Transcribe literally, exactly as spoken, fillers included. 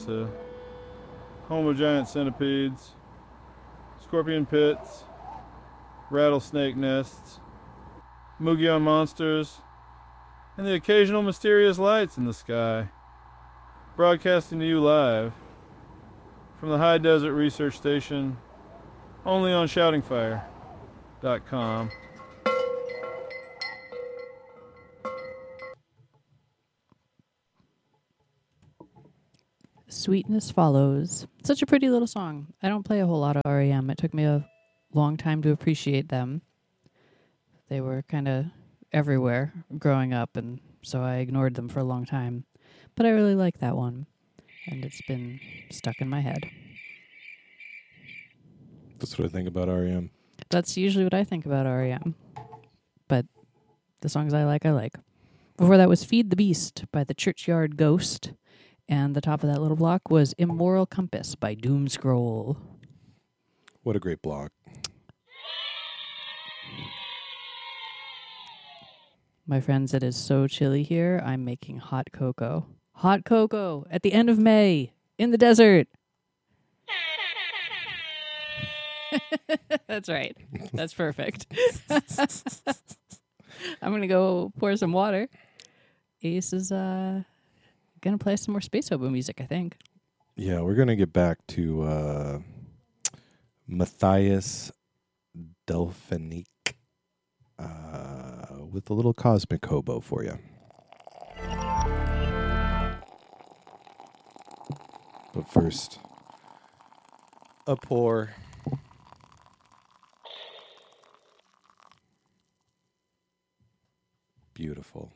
to home of giant centipedes, scorpion pits, rattlesnake nests, Mugion monsters, and the occasional mysterious lights in the sky. Broadcasting to you live from the High Desert Research Station, only on shouting fire dot com. Sweetness Follows. Such a pretty little song. I don't play a whole lot of R E M. It took me a long time to appreciate them. They were kind of everywhere growing up, and so I ignored them for a long time. But I really like that one, and it's been stuck in my head. That's what I think about R E M. That's usually what I think about R E M. But the songs I like, I like. Before that was Feed the Beast by the Churchyard Ghost. And the top of that little block was Immoral Compass by Doom Scroll. What a great block. My friends, it is so chilly here. I'm making hot cocoa. Hot cocoa at the end of May in the desert. That's right. That's perfect. I'm going to go pour some water. Ace is uh, going to play some more Space Hobo music, I think. Yeah, we're going to get back to uh, Matthias Delphinique uh, with a little Cosmic Hobo for you. But first, a pour. Beautiful.